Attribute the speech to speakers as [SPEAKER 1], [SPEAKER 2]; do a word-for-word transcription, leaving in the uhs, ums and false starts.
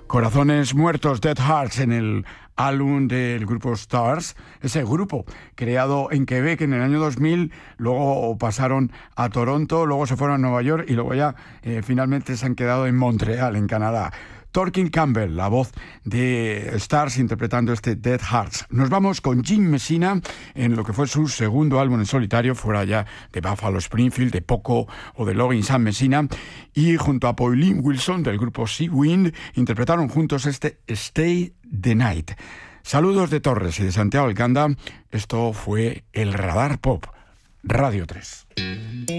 [SPEAKER 1] Corazones Muertos, Dead Hearts, en el álbum del grupo Stars, ese grupo creado en Quebec en el año dos mil, luego pasaron a Toronto, luego se fueron a Nueva York y luego ya eh, finalmente se han quedado en Montreal, en Canadá. Torkin Campbell, la voz de Stars, interpretando este Dead Hearts. Nos vamos con Jim Messina en lo que fue su segundo álbum en solitario, fuera ya de Buffalo Springfield, de Poco o de Logging Sam Messina, y junto a Pauline Wilson del grupo Sea Wind interpretaron juntos este Stay the Night. Saludos de Torres y de Santiago Alcanda. Esto fue el Radar Pop, Radio tres.